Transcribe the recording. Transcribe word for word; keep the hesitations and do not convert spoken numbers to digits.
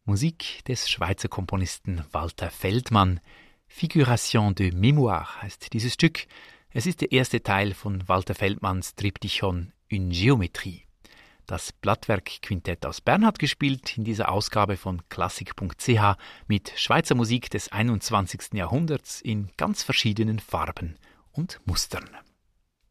Musik des Schweizer Komponisten Walter Feldmann. Figuration de Mémoire heißt dieses Stück. Es ist der erste Teil von Walter Feldmanns Triptychon Une Géométrie. Das Blattwerk-Quintett aus Bern hat gespielt in dieser Ausgabe von klassik punkt c h mit Schweizer Musik des einundzwanzigsten Jahrhunderts in ganz verschiedenen Farben und Mustern.